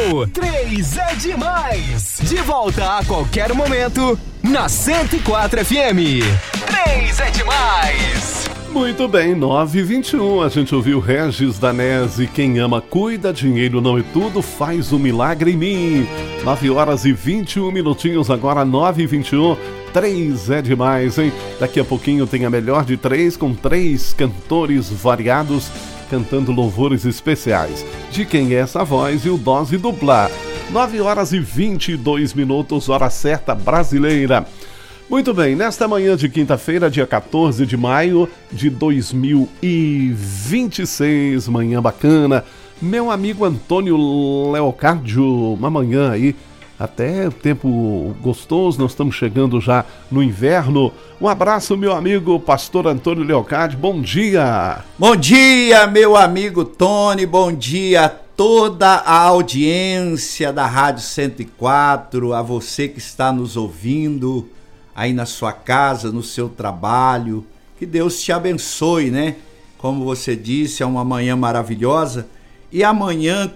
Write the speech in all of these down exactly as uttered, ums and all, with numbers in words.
O três é demais. De volta a qualquer momento na cento e quatro F M. três é demais. Muito bem, nove e vinte e um, a gente ouviu Regis Danese, quem ama cuida, dinheiro não é tudo, faz um milagre em mim. nove horas e vinte e um minutinhos, agora nove e vinte e um, três é demais, hein? Daqui a pouquinho tem a melhor de três, com três cantores variados, cantando louvores especiais. De quem é essa voz e o Dose Dupla. nove horas e vinte e dois minutos, hora certa brasileira. Muito bem, nesta manhã de quinta-feira, dia quatorze de maio de dois mil e vinte e seis, manhã bacana, meu amigo Antônio Leocádio, uma manhã aí, até tempo gostoso, nós estamos chegando já no inverno. Um abraço, meu amigo pastor Antônio Leocádio, bom dia! Bom dia, meu amigo Tony, bom dia a toda a audiência da Rádio cento e quatro, a você que está nos ouvindo aí na sua casa, no seu trabalho, que Deus te abençoe, né? Como você disse, é uma manhã maravilhosa, e amanhã,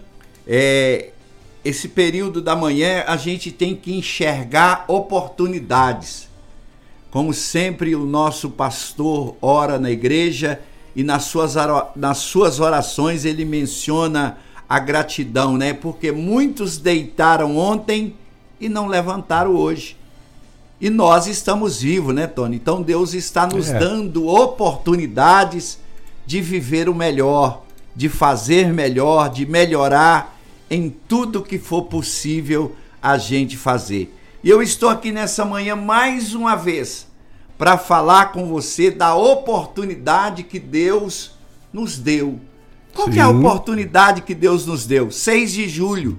é, esse período da manhã, a gente tem que enxergar oportunidades. Como sempre, o nosso pastor ora na igreja, e nas suas, nas suas orações ele menciona a gratidão, né? Porque muitos deitaram ontem e não levantaram hoje. E nós estamos vivos, né, Tony? Então Deus está nos é. dando oportunidades de viver o melhor, de fazer melhor, de melhorar em tudo que for possível a gente fazer. E eu estou aqui nessa manhã mais uma vez para falar com você da oportunidade que Deus nos deu. Qual Sim. que é a oportunidade que Deus nos deu? seis de julho.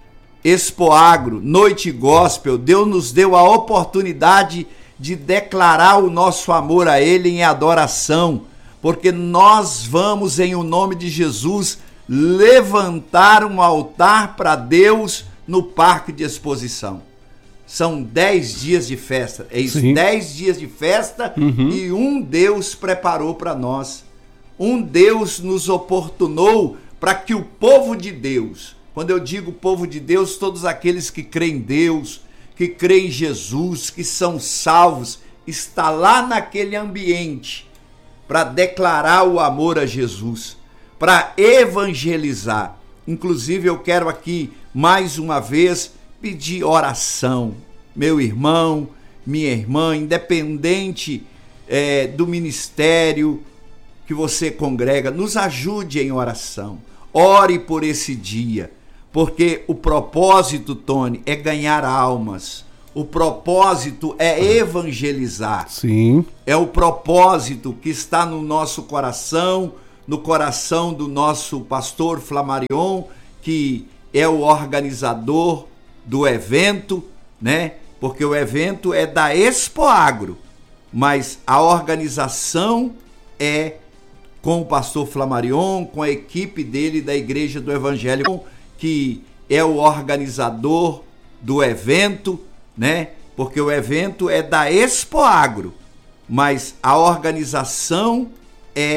Expoagro, Noite Gospel, Deus nos deu a oportunidade de declarar o nosso amor a Ele em adoração, porque nós vamos, em o nome de Jesus, levantar um altar para Deus no Parque de Exposição. São dez dias de festa, é isso, Sim. dez dias de festa uhum. e um Deus preparou para nós. Um Deus nos oportunou para que o povo de Deus, quando eu digo povo de Deus, todos aqueles que creem em Deus, que creem em Jesus, que são salvos, está lá naquele ambiente para declarar o amor a Jesus, para evangelizar. Inclusive eu quero aqui mais uma vez pedir oração. Meu irmão, minha irmã, independente é, do ministério que você congrega, nos ajude em oração. Ore por esse dia. Porque o propósito, Tony, é ganhar almas. O propósito é evangelizar. Sim. É o propósito que está no nosso coração, no coração do nosso pastor Flamarion, que é o organizador do evento, né? Porque o evento é da Expoagro, mas a organização é com o pastor Flamarion, com a equipe dele da Igreja do Evangelho, que é o organizador do evento, né? Porque o evento é da Expoagro, mas a organização